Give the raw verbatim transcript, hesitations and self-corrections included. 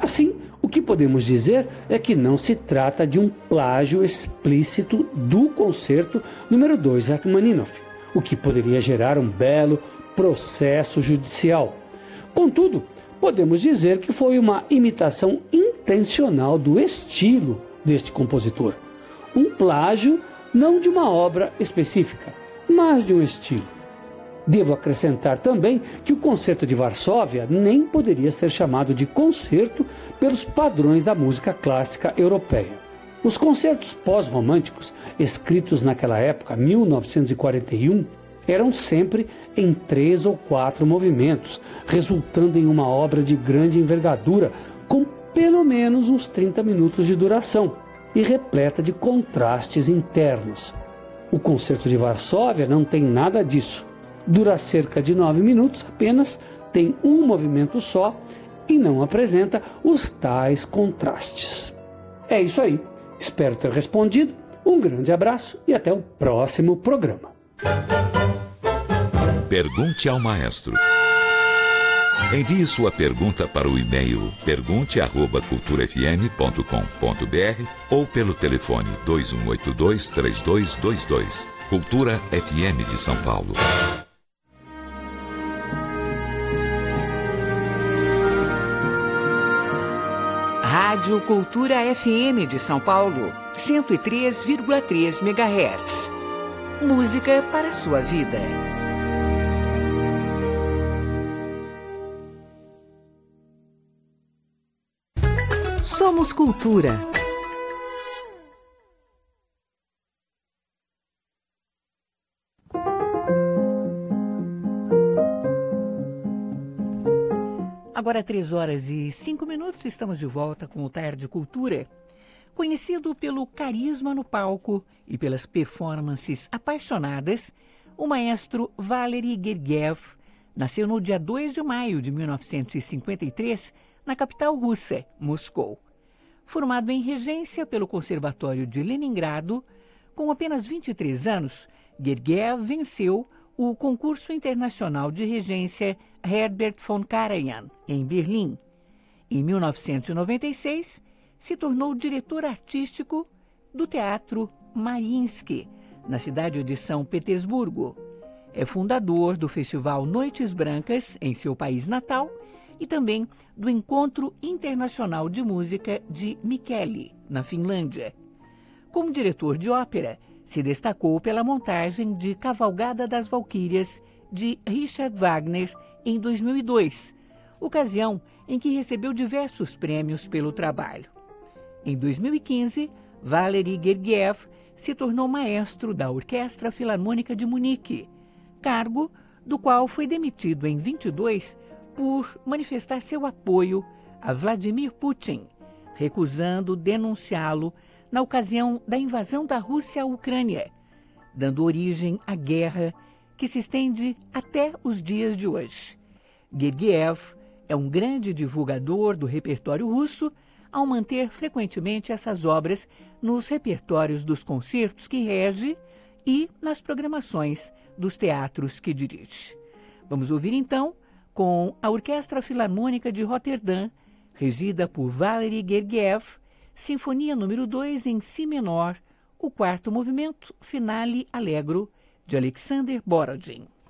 Assim, o que podemos dizer é que não se trata de um plágio explícito do concerto número dois de Rachmaninoff, o que poderia gerar um belo processo judicial. Contudo, podemos dizer que foi uma imitação intencional do estilo deste compositor. Um plágio não de uma obra específica, mas de um estilo. Devo acrescentar também que o Concerto de Varsóvia nem poderia ser chamado de concerto pelos padrões da música clássica europeia. Os concertos pós-românticos, escritos naquela época, mil novecentos e quarenta e um, eram sempre em três ou quatro movimentos, resultando em uma obra de grande envergadura, com pelo menos uns trinta minutos de duração e repleta de contrastes internos. O Concerto de Varsóvia não tem nada disso. Dura cerca de nove minutos apenas, tem um movimento só e não apresenta os tais contrastes. É isso aí. Espero ter respondido. Um grande abraço e até o próximo programa. Pergunte ao maestro. Envie sua pergunta para o e-mail pergunte arroba cultura f m ponto com ponto b r ou pelo telefone dois um oito dois, três dois dois dois. Cultura F M de São Paulo. Rádio Cultura F M de São Paulo, cento e três vírgula três megahertz. Música para a sua vida. Somos Cultura. Agora, três horas e cinco minutos, estamos de volta com o Tarde Cultura. Conhecido pelo carisma no palco e pelas performances apaixonadas, o maestro Valery Gergiev nasceu no dia dois de maio de mil novecentos e cinquenta e três, na capital russa, Moscou. Formado em regência pelo Conservatório de Leningrado, com apenas vinte e três anos, Gergiev venceu o concurso internacional de regência Herbert von Karajan, em Berlim. Em mil novecentos e noventa e seis, se tornou diretor artístico do Teatro Mariinsky, na cidade de São Petersburgo. É fundador do Festival Noites Brancas, em seu país natal, e também do Encontro Internacional de Música de Mikkeli, na Finlândia. Como diretor de ópera, se destacou pela montagem de Cavalgada das Valquírias, de Richard Wagner, em dois mil e dois, ocasião em que recebeu diversos prêmios pelo trabalho. Em dois mil e quinze, Valery Gergiev se tornou maestro da Orquestra Filarmônica de Munique, cargo do qual foi demitido em vinte e dois por manifestar seu apoio a Vladimir Putin, recusando denunciá-lo na ocasião da invasão da Rússia à Ucrânia, dando origem à guerra que se estende até os dias de hoje. Gergiev é um grande divulgador do repertório russo, ao manter frequentemente essas obras nos repertórios dos concertos que rege e nas programações dos teatros que dirige. Vamos ouvir então, com a Orquestra Filarmônica de Roterdã, regida por Valery Gergiev, Sinfonia número dois em Si menor, o quarto movimento, Finale Allegro, de Alexander Borodin.